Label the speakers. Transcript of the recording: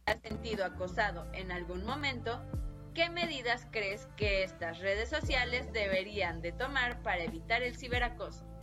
Speaker 1: has sentido acosado en algún momento, ¿qué medidas crees que estas redes sociales deberían de tomar para evitar el ciberacoso?